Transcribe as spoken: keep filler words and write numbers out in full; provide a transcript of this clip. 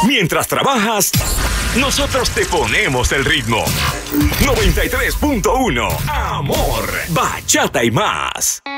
Mientras trabajas, nosotros te ponemos el ritmo. noventa y tres punto uno. Amor, bachata y más.